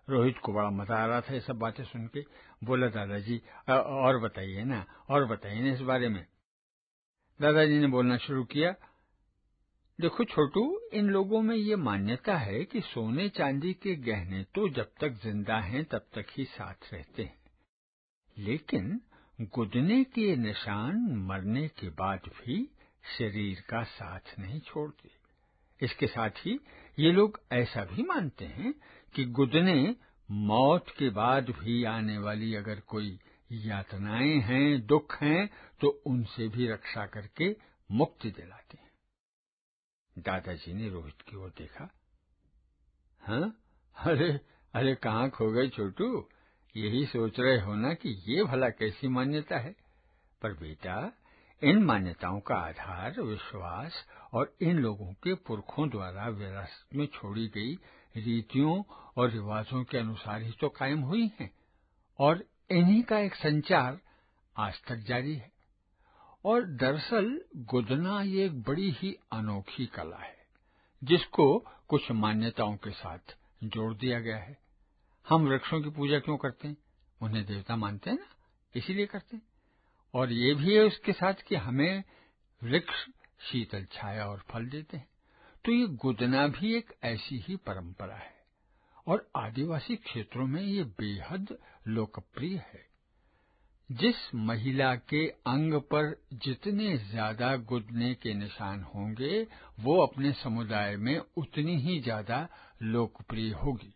रोहित को बड़ा मजा आ रहा था ये सब बातें सुन के। बोला, दादाजी और बताइए ना इस बारे में। दादाजी ने बोलना शुरू किया, देखो छोटू, इन लोगों में ये मान्यता है कि सोने चांदी के गहने तो जब तक जिंदा हैं तब तक ही साथ रहते हैं, लेकिन गुदने के निशान मरने के बाद भी शरीर का साथ नहीं छोड़ते। इसके साथ ही ये लोग ऐसा भी मानते हैं कि गुदने मौत के बाद भी आने वाली अगर कोई यातनाएं हैं, दुख हैं, तो उनसे भी रक्षा करके मुक्ति दिलाते हैं। दादाजी ने रोहित की ओर देखा। हाँ, अरे कहाँ खो गए छोटू? यही सोच रहे हो ना कि ये भला कैसी मान्यता है? पर बेटा, इन मान्यताओं का आधार विश्वास और इन लोगों के पुरखों द्वारा विरासत में छोड़ी गई रीतियों और रिवाजों के अनुसार ही तो कायम हुई हैं, और इन्हीं का एक संचार आज तक जारी है। और दरअसल गुदना ये एक बड़ी ही अनोखी कला है, जिसको कुछ मान्यताओं के साथ जोड़ दिया गया है। हम वृक्षों की पूजा क्यों करते हैं? उन्हें देवता मानते हैं ना, इसीलिए करते हैं। और ये भी है उसके साथ कि हमें वृक्ष शीतल छाया और फल देते हैं। तो ये गुदना भी एक ऐसी ही परंपरा है, और आदिवासी क्षेत्रों में ये बेहद लोकप्रिय है। जिस महिला के अंग पर जितने ज्यादा गुदने के निशान होंगे, वो अपने समुदाय में उतनी ही ज्यादा लोकप्रिय होगी।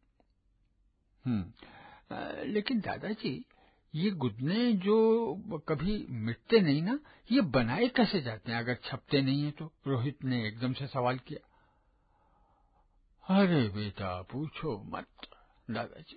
लेकिन दादाजी, ये गुदने जो कभी मिटते नहीं ना, ये बनाए कैसे जाते हैं अगर छपते नहीं है तो? रोहित ने एकदम से सवाल किया। अरे बेटा पूछो मत, दादाजी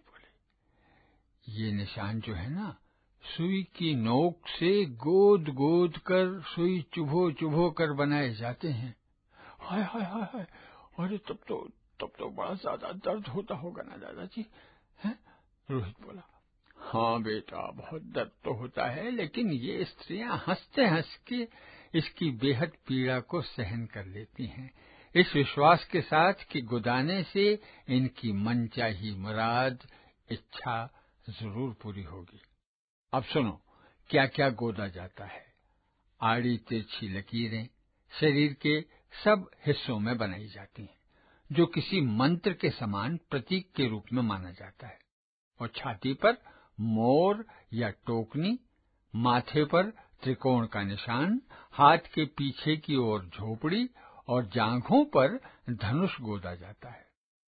बोले। ये निशान जो है ना, सुई की नोक से गोद गोद कर सुई चुभो चुभो कर बनाए जाते हैं। हाय हाय हाय हाय, अरे तब तो बड़ा ज्यादा दर्द होता होगा ना दादाजी? हैं? रोहित बोला। हाँ बेटा, बहुत दर्द तो होता है, लेकिन ये स्त्रियां हंसते हंस के इसकी बेहद पीड़ा को सहन कर लेती हैं, इस विश्वास के साथ कि गुदाने से इनकी मनचाही मुराद, इच्छा जरूर पूरी होगी। अब सुनो, क्या क्या गोदा जाता है। आड़ी तिरछी लकीरें शरीर के सब हिस्सों में बनाई जाती हैं, जो किसी मंत्र के समान प्रतीक के रूप में माना जाता है। और छाती पर मोर या टोकनी, माथे पर त्रिकोण का निशान, हाथ के पीछे की ओर झोपड़ी और जांघों पर धनुष गोदा जाता है।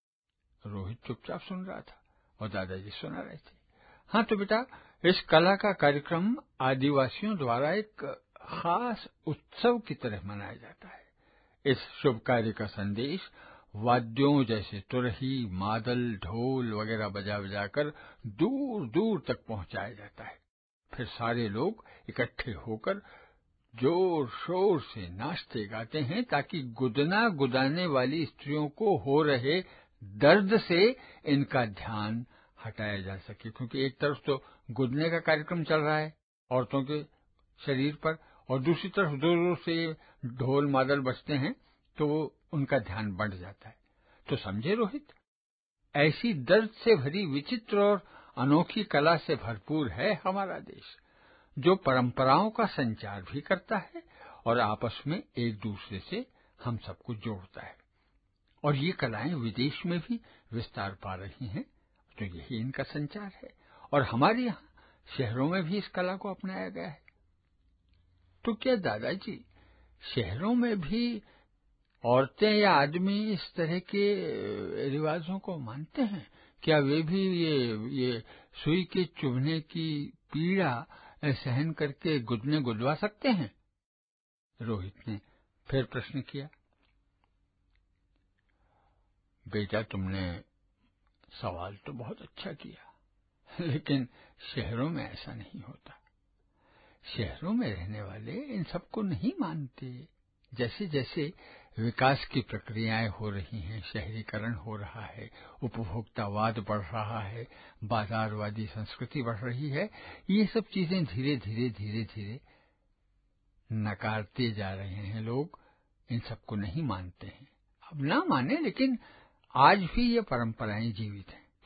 रोहित चुपचाप सुन रहा था और दादाजी सुना रहे थे। हाँ तो बेटा, इस कला का कार्यक्रम आदिवासियों द्वारा एक खास उत्सव की तरह मनाया जाता है। इस शुभ कार्य का संदेश वाद्यों जैसे तुरही, मादल, ढोल वगैरह बजा बजाकर दूर दूर तक पहुंचाया जाता है। फिर सारे लोग इकट्ठे होकर जोर शोर से नाचते गाते हैं, ताकि गुदना गुदाने वाली स्त्रियों को हो रहे दर्द से इनका ध्यान हटाया जा सके। क्योंकि एक तरफ तो गुदने का कार्यक्रम चल रहा है औरतों के शरीर पर, और दूसरी तरफ दूर दूर से ढोल मादल बजते हैं, तो उनका ध्यान बढ़ जाता है। तो समझे रोहित, ऐसी दर्द से भरी विचित्र और अनोखी कला से भरपूर है हमारा देश, जो परंपराओं का संचार भी करता है और आपस में एक दूसरे से हम सबको जोड़ता है। और ये कलाएं विदेश में भी विस्तार पा रही हैं, तो यही इनका संचार है। और हमारे यहाँ शहरों में भी इस कला को अपनाया गया है। तो क्या दादाजी, शहरों में भी औरतें या आदमी इस तरह के रिवाजों को मानते हैं? क्या वे भी ये सुई के चुभने की पीड़ा सहन करके गुदने गुदवा सकते हैं? रोहित ने फिर प्रश्न किया। बेटा, तुमने सवाल तो बहुत अच्छा किया, लेकिन शहरों में ऐसा नहीं होता। शहरों में रहने वाले इन सबको नहीं मानते। जैसे जैसे विकास की प्रक्रियाएं हो रही हैं, शहरीकरण हो रहा है, उपभोक्तावाद बढ़ रहा है, बाजारवादी संस्कृति बढ़ रही है, ये सब चीजें धीरे धीरे धीरे धीरे नकारते जा रहे हैं। लोग इन सबको नहीं मानते हैं। अब ना माने, लेकिन आज भी ये परंपराएं जीवित हैं।